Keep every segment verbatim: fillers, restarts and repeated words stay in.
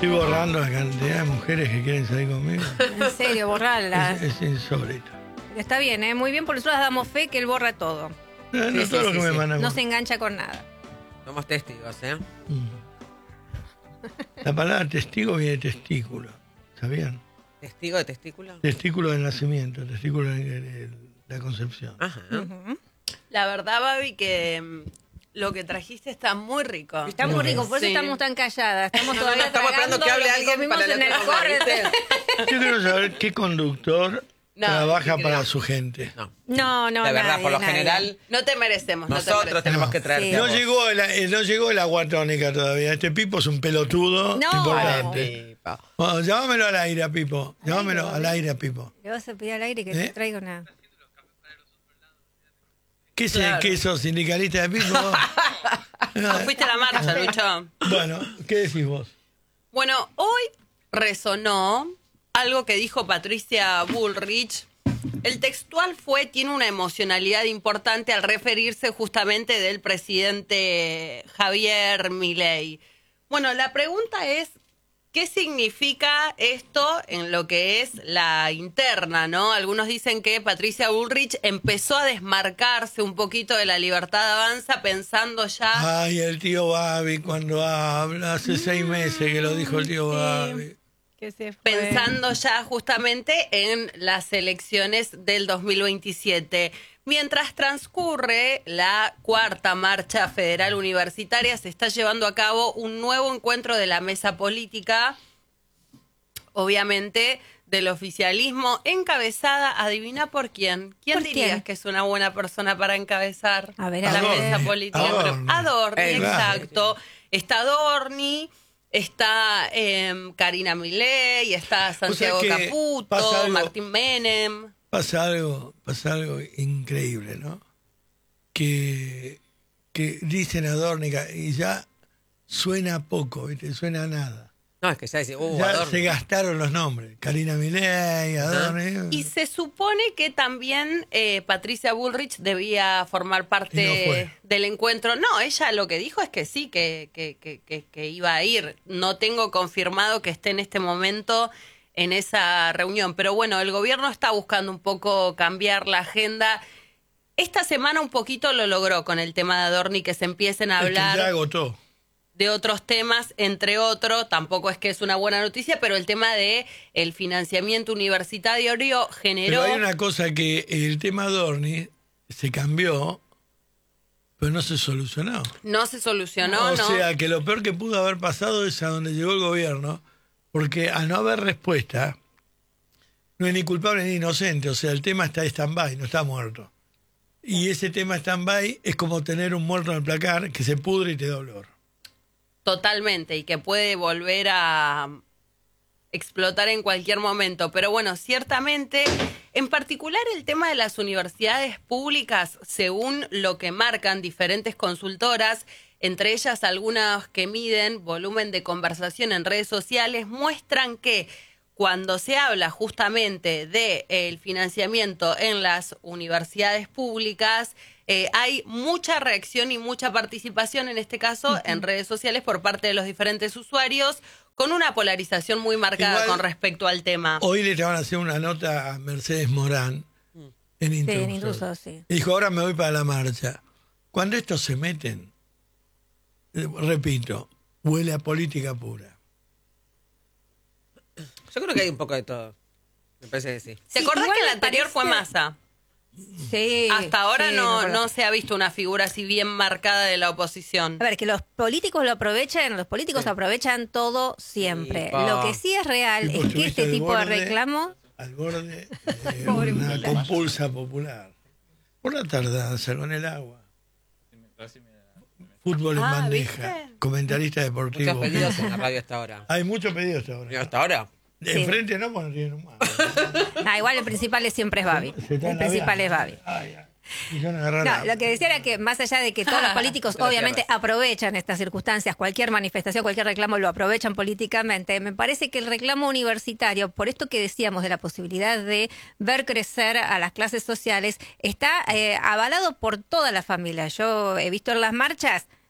Estoy borrando la cantidad de mujeres que quieren salir conmigo. En serio, borrarlas. Es, es insólito. Está bien, ¿eh? Muy bien, por nosotros damos fe que él borra todo. No, no Sí, todo sí, lo que sí, me sí. mandan. No se engancha con nada. Somos testigos, ¿eh? Mm. La palabra testigo viene de testículo. ¿Sabían? ¿Testigo de testículo? Testículo del nacimiento, testículo de, de- de la concepción. Ajá. Ujú. La verdad, Babi, que mm, lo que trajiste está muy rico. Está muy Muy rico, bien. por eso Sí. estamos tan calladas. Estamos No, no, todavía no, estamos esperando tragando que hable lo alguien comimos para en la el otra corte. ¿viste? Yo quiero saber qué conductor No, trabaja ¿qué para crees? su gente. No. No, no, La verdad, nadie, por lo nadie. general, No te merecemos, no te nosotros merecemos. tenemos No. que traerte Sí. a No vos. llegó, el, eh, no llegó el agua tónica todavía. Este Pipo es un pelotudo No. importante. Pipa. Bueno, llámamelo al aire, a Pipo. Llámamelo Ay, al aire, a Pipo. Le vas a pedir al aire que ¿Eh? te traiga una... ¿Qué es Claro. el queso sindicalista de Pipo? No, fuiste a la marcha, Lucho. Bueno, ¿qué decís vos? Bueno, hoy resonó algo que dijo Patricia Bullrich. El textual fue, tiene una emocionalidad importante al referirse justamente del presidente Javier Milei. Bueno, la pregunta es, ¿qué significa esto en lo que es la interna, no? Algunos dicen que Patricia Bullrich empezó a desmarcarse un poquito de la Libertad Avanza pensando ya... Ay, el tío Babi cuando habla. Hace seis meses que lo dijo el tío Babi. Que se fue. pensando ya justamente en las elecciones del dos mil veintisiete. Mientras transcurre la cuarta marcha federal universitaria, se está llevando a cabo un nuevo encuentro de la mesa política, obviamente del oficialismo, encabezada, adivina por quién. ¿Quién ¿Por dirías quién? que es una buena persona para encabezar A ver, la Adorni. mesa política? Adorni. Adorni, Eh, claro. exacto. Está Adorni. Está eh, Karina Milei, está Santiago que pasa Caputo, algo- Martín Menem. Pasa algo, pasa algo increíble, ¿no? Que, que dicen Adórnica y ya suena poco, ¿viste? Suena a nada. No, es que ya dice, uh, Ya Adorno. se gastaron los nombres. Karina Milei, Adorni. Y se supone que también eh, Patricia Bullrich debía formar Y parte no fue. del encuentro. No, ella lo que dijo es que sí, que, que, que, que, que iba a ir. No tengo confirmado que esté en este momento en esa reunión. Pero bueno, el gobierno está buscando un poco cambiar la agenda. Esta semana un poquito lo logró con el tema de Adorni, que se empiecen a Es que hablar ya agotó. de otros temas, entre otros, tampoco es que es una buena noticia, pero el tema de el financiamiento universitario generó... Pero hay una cosa que el tema Adorni se cambió, pero no se solucionó. No se solucionó, o ¿no? sea, que lo peor que pudo haber pasado es a donde llegó el gobierno, porque al no haber respuesta, no es ni culpable ni inocente. O sea, el tema está stand-by, no está muerto. Y ese tema stand-by es como tener un muerto en el placar que se pudre y te da olor. Totalmente, y que puede volver a explotar en cualquier momento. Pero bueno, ciertamente, en particular el tema de las universidades públicas, según lo que marcan diferentes consultoras, entre ellas algunas que miden volumen de conversación en redes sociales, muestran que cuando se habla justamente del financiamiento en las universidades públicas, eh, hay mucha reacción y mucha participación, en este caso, uh-huh. en redes sociales por parte de los diferentes usuarios, con una polarización muy marcada Igual, con respecto al tema. Hoy le van a hacer una nota a Mercedes Morán en Intrusos. Sí, en Intrusos, sí. Dijo, ahora me voy para la marcha. Cuando estos se meten, eh, repito, huele a política pura. Yo creo que hay un poco de todo. Me parece que sí. ¿Te Sí, acordás igual que el me anterior parece- fue Massa? Sí. Hasta ahora sí, no, me no se ha visto una figura así bien marcada de la oposición. A ver, que los políticos lo aprovechan, los políticos aprovechan todo siempre. Sí, pa. Lo que sí es real Tipo, es que estuviste este al tipo de borde. reclamos... Al borde de una compulsa popular. Por la tardanza con el agua. Fútbol en Ah, bandeja. ¿viste? Comentarista deportivo. Muchos pedidos en la radio hasta ahora. Hay muchos pedidos hasta ¿Y ahora. hasta ahora? De enfrente no, porque no tienen un mano. Ah, igual el principal es siempre es Babi. Se están El principal es aviando. Babi. Ay, ay. Y yo no agarré No, nada. lo que decía era que más allá de que todos los políticos Te lo obviamente pierdas. aprovechan estas circunstancias, cualquier manifestación, cualquier reclamo lo aprovechan políticamente, me parece que el reclamo universitario, por esto que decíamos de la posibilidad de ver crecer a las clases sociales, está eh, avalado por toda la familia. Yo he visto en las marchas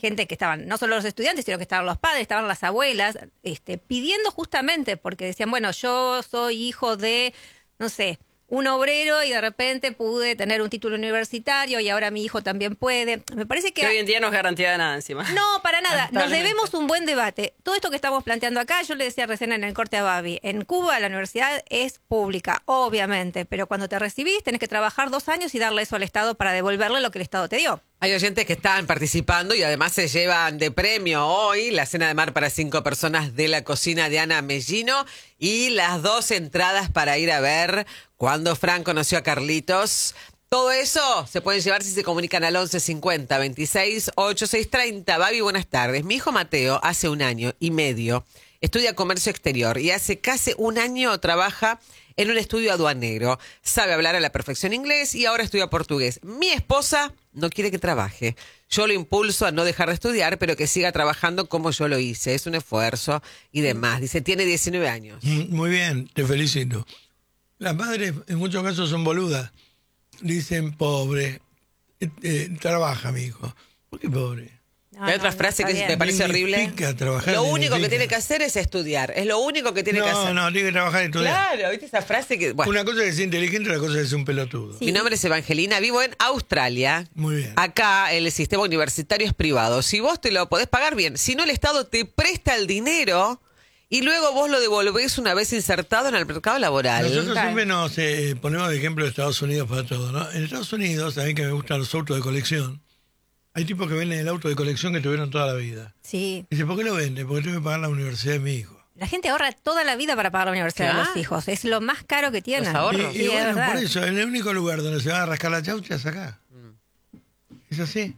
gente que estaban, no solo los estudiantes, sino que estaban los padres, estaban las abuelas, este, pidiendo justamente, porque decían, bueno, yo soy hijo de, no sé, un obrero y de repente pude tener un título universitario y ahora mi hijo también puede. Me parece que... Que hoy en día no es garantía de nada encima. No, para nada. Nos Lamentablemente. debemos un buen debate. Todo esto que estamos planteando acá, yo le decía recién en el corte a Babi, en Cuba la universidad es pública, obviamente, pero cuando te recibís tenés que trabajar dos años y darle eso al Estado para devolverle lo que el Estado te dio. Hay oyentes que están participando y además se llevan de premio hoy la cena de mar para cinco personas de la cocina de Ana Mellino y las dos entradas para ir a ver cuando Fran conoció a Carlitos. Todo eso se pueden llevar si se comunican al once cincuenta veintiséis ochenta y seis treinta. Babi, buenas tardes. Mi hijo Mateo hace un año y medio estudia comercio exterior y hace casi un año trabaja en un estudio aduanero. Sabe hablar a la perfección inglés y ahora estudia portugués. Mi esposa no quiere que trabaje. Yo lo impulso a no dejar de estudiar, pero que siga trabajando como yo lo hice. Es un esfuerzo y demás. Dice, tiene diecinueve años. Mm, Muy bien, te felicito. Las madres en muchos casos son boludas. Dicen, pobre, eh, eh, trabaja mi hijo. ¿Por qué pobre? No, Hay otra no, frase está que bien. me parece horrible. Dignifica trabajar, Lo único que dignifica. tiene que hacer es estudiar. Es lo único que tiene que No, hacer. no, tiene que trabajar y estudiar. Claro, ¿viste esa frase que... Bueno, Una cosa es que es inteligente, otra cosa es un pelotudo. Sí. mi nombre es Evangelina, vivo en Australia. Muy bien. Acá el sistema universitario es privado. Si vos te lo podés pagar bien, si no el Estado te presta el dinero y luego vos lo devolvés una vez insertado en el mercado laboral. Nosotros Claro. siempre nos eh, ponemos de ejemplo de Estados Unidos para todo, ¿no? En Estados Unidos, a mí que me gustan los autos de colección, hay tipos que venden el auto de colección que tuvieron toda la vida. Sí. Dice, ¿por qué lo vende? Porque tengo que pagar la universidad de mi hijo. La gente ahorra toda la vida para pagar la universidad de Claro. los hijos. Es lo más caro que tienen. Los ahorros. Y, Sí, y es bueno, verdad. por eso, en el único lugar donde se va a rascar la chaucha es acá. Mm. Es así.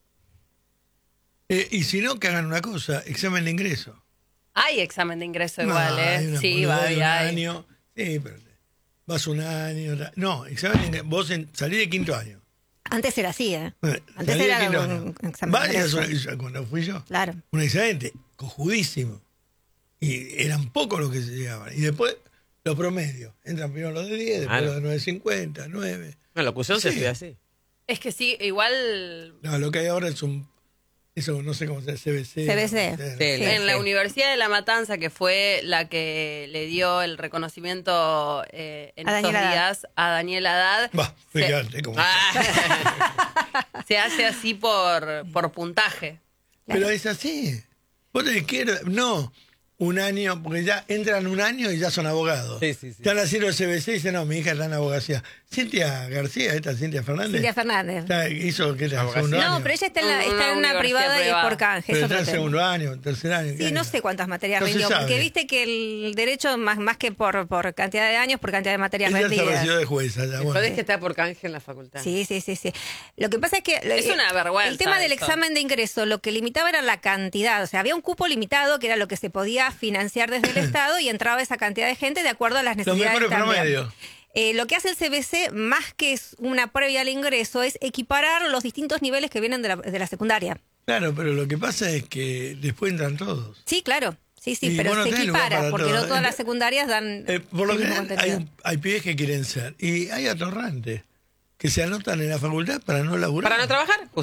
Eh, y si no, que hagan una cosa, examen de ingreso. Hay examen de ingreso No, igual, hay ¿eh? una Sí, boludez va, de un hay. año. Sí, pero vas un año. otra- No, examen de ingreso. Vos en, salí de quinto año. Antes era así, ¿eh? Bueno, Antes salí de era quinto un año. examen de Varias ingreso. horas, yo- cuando fui yo. Claro. Un excelente, cojudísimo. Y eran pocos los que se llegaban. Y después, los promedios. Entran primero los de diez, después Claro. los de nueve cincuenta, nueve. La locución se Sí. estudia así. Es que sí, igual No, lo que hay ahora es un. Eso no sé cómo se llama, C B C. C B C. no sé. Sí. en la sí. Universidad de La Matanza, que fue la que le dio el reconocimiento eh, en A estos Daniel Haddad. días a Daniel Haddad, Va, se, fíjate cómo. Ah. se hace así por, por puntaje. Pero es así. Vos tenés que ir- no, un año, porque ya entran un año y ya son abogados. Sí, sí, sí. Están haciendo el C B C y dicen, no, mi hija está en abogacía. Cintia García, esta Cintia Fernández. Cintia Fernández. Está- hizo que era Abogacía. segundo No, año. pero ella está en, la- Una está en una universidad privada y es privada. por canje. Pero es está otro en tema. segundo año, tercer año. ¿qué Sí, no año? sé cuántas materias No se rindió, porque sabe. viste que el derecho, más, más que por, por cantidad de años, por cantidad de materias Ella se rendidas. recibió de jueza. Ya, bueno. Podés que está por canje en la facultad. Sí, sí, sí, sí. Lo que pasa es que... Es eh, una vergüenza El tema del eso. examen de ingreso, lo que limitaba era la cantidad. O sea, había un cupo limitado, que era lo que se podía financiar desde el Estado, y entraba esa cantidad de gente de acuerdo a las Los necesidades mejores también. promedios. Eh, lo que hace el C B C, más que es una previa al ingreso, es equiparar los distintos niveles que vienen de la, de la secundaria. Claro, pero lo que pasa es que después entran todos. Sí, claro. Sí, sí, Y pero vos no se tenés lugar equipara, para porque todo. no todas Eh, las secundarias dan... Eh, por lo el mismo general hay, contenido. un- hay pibes que quieren ser y hay atorrantes que se anotan en la facultad para no laburar. Para no trabajar,